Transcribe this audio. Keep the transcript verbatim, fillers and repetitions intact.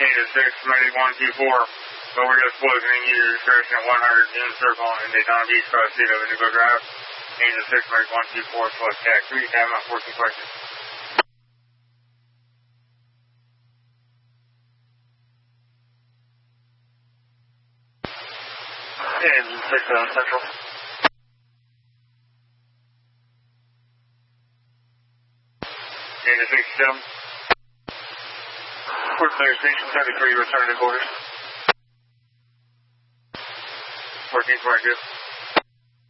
Data six, Medic one two four. Overdose closing in user discretion at one hundred in circle in Daytona Beach, cross state of Indigo Drive. Data six, Medic one two four, plus tax three, time out fourteen questions. Engine six on Central. Data six, seven. Fort Blair Station seventy-three, return to quarters. fourteen twenty-two.